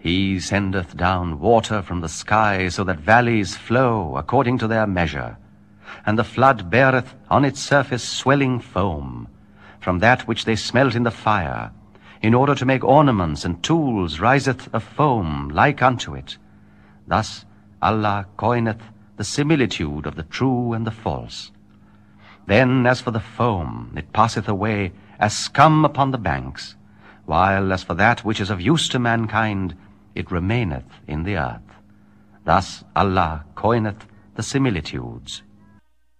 He sendeth down water from the sky, so that valleys flow according to their measure. And the flood beareth on its surface swelling foam, from that which they smelt in the fire, in order to make ornaments and tools riseth a foam like unto it. Thus Allah coineth the similitude of the true and the false. Then as for the foam, it passeth away as scum upon the banks, while as for that which is of use to mankind, it remaineth in the earth. Thus Allah coineth the similitudes.